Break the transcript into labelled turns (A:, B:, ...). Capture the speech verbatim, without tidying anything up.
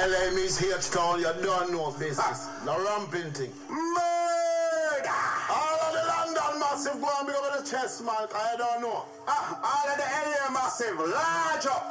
A: L A means H-Town, you don't know business. No ramping thing. Murder! All of the London massive go and big up on the chest, man, I don't know. Ah, all of the L A massive, large up.